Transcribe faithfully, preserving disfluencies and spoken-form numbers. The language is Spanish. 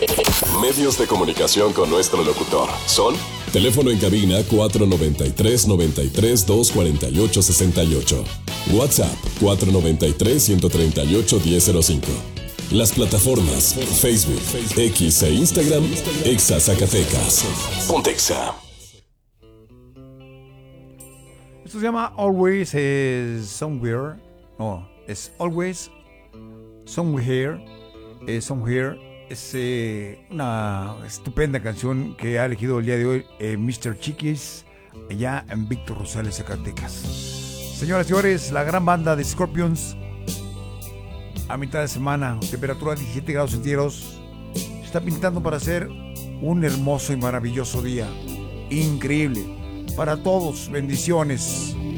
Medios de comunicación con nuestro locutor son: teléfono en cabina cuatro noventa y tres, noventa y tres, doscientos cuarenta y ocho, sesenta y ocho. WhatsApp cuatro noventa y tres, ciento treinta y ocho, diez cero cinco. Las plataformas Facebook, X e Instagram, Exa Zacatecas. Pontexa. Esto se llama Always eh, Somewhere. No, es Always Somewhere. Eh, Somewhere es eh, una estupenda canción que ha elegido el día de hoy eh, mister Chiquis, allá en Víctor Rosales, Zacatecas. Señoras y señores, la gran banda de Scorpions, a mitad de semana, temperatura diecisiete grados centígrados, se está pintando para hacer un hermoso y maravilloso día. Increíble. Para todos, bendiciones.